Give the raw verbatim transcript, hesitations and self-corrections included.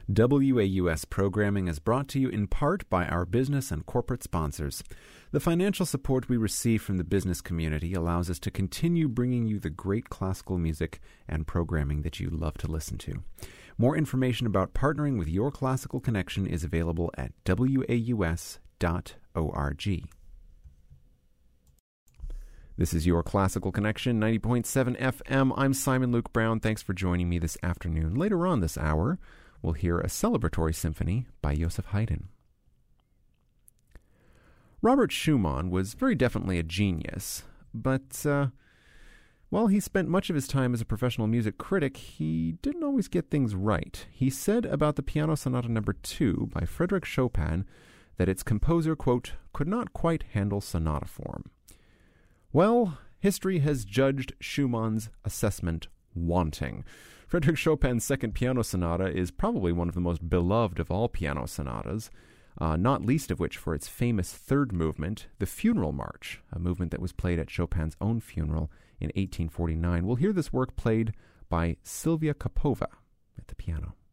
W A U S programming is brought to you in part by our business and corporate sponsors. The financial support we receive from the business community allows us to continue bringing you the great classical music and programming that you love to listen to. More information about partnering with Your Classical Connection is available at W A U S dot org. This is Your Classical Connection, ninety point seven F M. I'm Simon Luke Brown. Thanks for joining me this afternoon. Later on this hour, we'll hear a celebratory symphony by Joseph Haydn. Robert Schumann was very definitely a genius, but uh, while he spent much of his time as a professional music critic, he didn't always get things right. He said about the Piano Sonata Number two by Frédéric Chopin that its composer, quote, could not quite handle sonata form. Well, history has judged Schumann's assessment wanting. Frédéric Chopin's Second Piano Sonata is probably one of the most beloved of all piano sonatas, uh, not least of which for its famous third movement, the Funeral March, a movement that was played at Chopin's own funeral in eighteen forty-nine. We'll hear this work played by Sylvia Kopova at the piano.